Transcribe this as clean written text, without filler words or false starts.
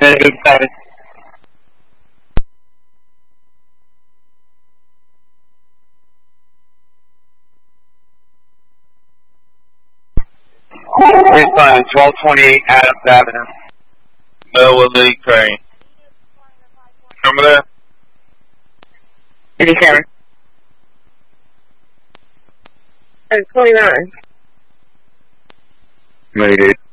Negative 7. Responding 1228 Adams Avenue. Noah Lee Crane. Remember that? 87. 29. Mayday.